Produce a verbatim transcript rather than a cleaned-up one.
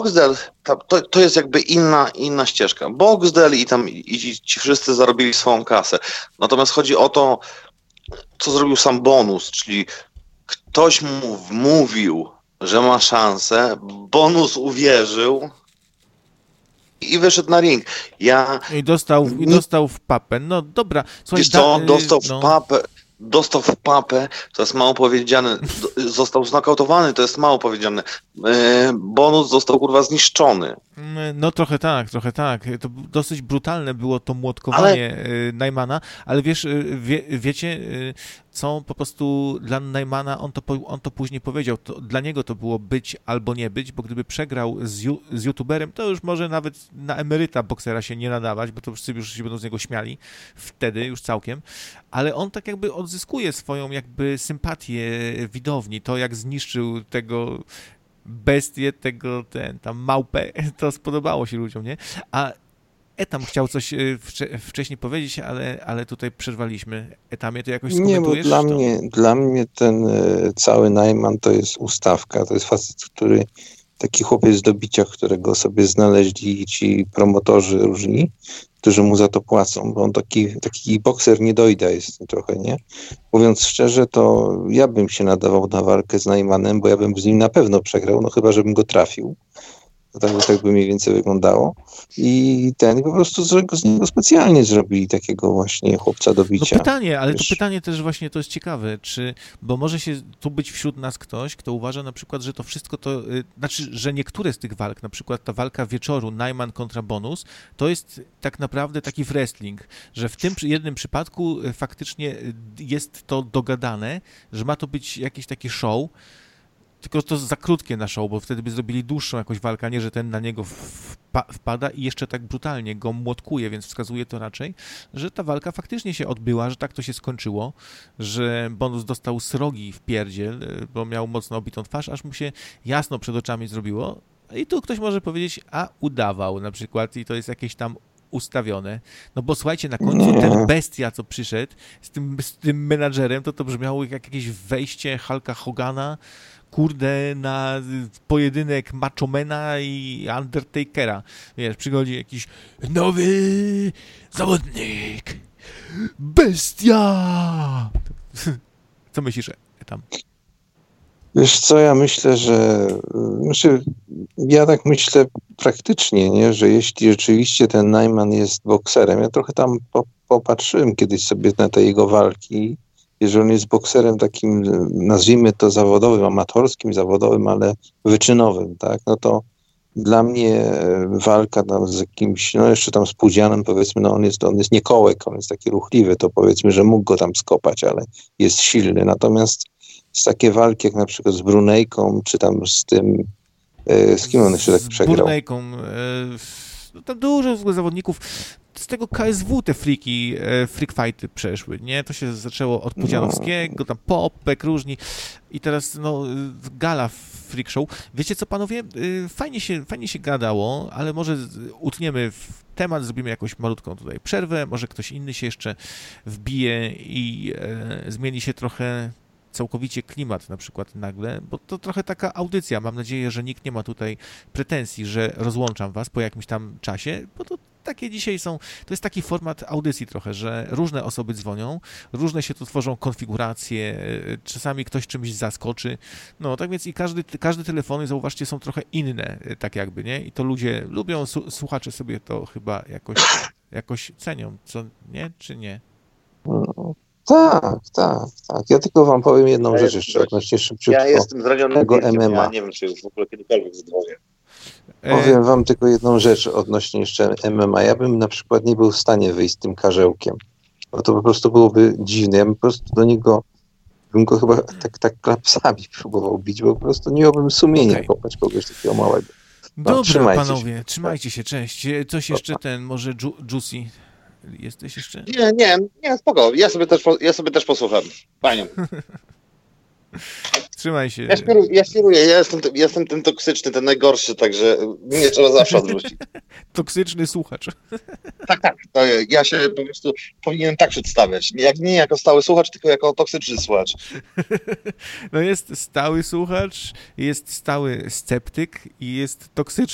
Boxdel, to, to jest jakby inna, inna ścieżka. Boxdel i tam i ci, ci wszyscy zarobili swoją kasę. Natomiast chodzi o to, co zrobił sam Bonus, czyli ktoś mu wmówił, że ma szansę, Bonus uwierzył i wyszedł na ring. Ja... I dostał, i dostał w papę. No dobra. Słuchaj, Wiesz co, da, dostał no. w papę, dostał w papę, to jest mało powiedziane, został znokautowany, to jest mało powiedziane. Bonus został, kurwa, zniszczony. No trochę tak, trochę tak. To dosyć brutalne było to młotkowanie ale... Najmana, ale wiesz, wie, wiecie, co po prostu dla Najmana, on to, on to później powiedział, to dla niego to było być albo nie być, bo gdyby przegrał z, ju, z youtuberem, to już może nawet na emeryta boksera się nie nadawać, bo to wszyscy już się będą z niego śmiali, wtedy już całkiem, ale on tak jakby odzyskuje swoją jakby sympatię widowni, to jak zniszczył tego bestię, tego, ten, tam małpę, to spodobało się ludziom, nie? A Etam chciał coś wcze- wcześniej powiedzieć, ale, ale tutaj przerwaliśmy. Etamie, to jakoś skomentujesz? Nie, bo dla to? mnie, dla mnie ten y, cały Najman to jest ustawka, to jest facet, który, taki chłopiec do bicia, którego sobie znaleźli ci promotorzy różni, którzy mu za to płacą, bo on taki, taki bokser nie dojda jest trochę, nie? Mówiąc szczerze, to ja bym się nadawał na walkę z Najmanem, bo ja bym z nim na pewno przegrał, no chyba, żebym go trafił. To tak, tak by mniej więcej wyglądało. I ten po prostu z, z niego specjalnie zrobili takiego właśnie chłopca do bicia. No pytanie, ale Wiesz? to pytanie też właśnie to jest ciekawe, czy, bo może się tu być wśród nas ktoś, kto uważa na przykład, że to wszystko to, y, znaczy, że niektóre z tych walk, na przykład ta walka wieczoru Najman kontra Bonus, to jest tak naprawdę taki wrestling, że w tym jednym przypadku y, faktycznie jest to dogadane, że ma to być jakieś takie show, tylko to za krótkie na show, bo wtedy by zrobili dłuższą jakąś walkę, a nie, że ten na niego wpa- wpada i jeszcze tak brutalnie go młotkuje, więc wskazuje to raczej, że ta walka faktycznie się odbyła, że tak to się skończyło, że Bonus dostał srogi w pierdziel, bo miał mocno obitą twarz, aż mu się jasno przed oczami zrobiło. I tu ktoś może powiedzieć, a udawał na przykład i to jest jakieś tam ustawione. No bo słuchajcie, na końcu Nie. ten bestia, co przyszedł z tym, z tym menadżerem, to to brzmiało jak jakieś wejście Hulka Hogana, kurde, na pojedynek Machomana i Undertakera. Wiesz, przychodzi jakiś nowy zawodnik. Bestia! Co myślisz tam? Wiesz co, ja myślę, że znaczy, ja tak myślę praktycznie, nie, że jeśli rzeczywiście ten Najman jest bokserem, ja trochę tam po, popatrzyłem kiedyś sobie na te jego walki, jeżeli on jest bokserem takim, nazwijmy to zawodowym, amatorskim, zawodowym, ale wyczynowym, tak, no to dla mnie walka tam z jakimś, no jeszcze tam z Pudzianem, powiedzmy, no on jest, on jest nie kołek, on jest taki ruchliwy, to powiedzmy, że mógł go tam skopać, ale jest silny, natomiast z takie walki jak na przykład z Brunejką, czy tam z tym, e, z kim on jeszcze tak przegrał? Z Brunejką, e, no tam dużo zawodników, z tego K S W te freaki, e, freak fighty przeszły, nie? To się zaczęło od Pudzianowskiego, no. Tam Popek, różni i teraz, no, gala freak show. Wiecie co, panowie? E, fajnie się, fajnie się gadało, ale może utniemy w temat, zrobimy jakąś malutką tutaj przerwę, może ktoś inny się jeszcze wbije i e, zmieni się trochę całkowicie klimat na przykład nagle, bo to trochę taka audycja. Mam nadzieję, że nikt nie ma tutaj pretensji, że rozłączam was po jakimś tam czasie, bo to takie dzisiaj są, to jest taki format audycji trochę, że różne osoby dzwonią, różne się tu tworzą konfiguracje, czasami ktoś czymś zaskoczy, no tak więc i każdy, każdy telefony, zauważcie, są trochę inne, tak jakby, nie? I to ludzie lubią, słuchacze sobie to chyba jakoś, jakoś cenią, co, nie? Czy nie? No. Tak, tak, tak. Ja tylko wam powiem jedną ja rzecz jeszcze odnośnie szybciutko. Ja jestem zranionym M M A. Ja nie wiem, czy już w ogóle kiedykolwiek zdzwonię. Powiem wam tylko jedną rzecz odnośnie jeszcze M M A. Ja bym na przykład nie był w stanie wyjść z tym karzełkiem, bo to po prostu byłoby dziwne. Ja bym po prostu do niego, bym go chyba tak, tak klapsami próbował bić, bo po prostu nie miałbym sumienia okay. kopać kogoś takiego małego. No, dobra, trzymajcie panowie, się. Trzymajcie się, cześć. Coś jeszcze ten, może Ju- Juicy? Jesteś jeszcze? Nie, nie, nie, spoko. Ja sobie też, ja sobie też posłucham. Fajnie. Trzymaj się. Ja świruję, ja, świruję. ja jestem, jestem ten toksyczny, ten najgorszy, także mnie trzeba zawsze odwrócić. Toksyczny słuchacz. Tak, tak. To ja się po prostu powinienem tak przedstawiać. Jak, nie jako stały słuchacz, tylko jako toksyczny słuchacz. No jest stały słuchacz, jest stały sceptyk i jest toksyczny.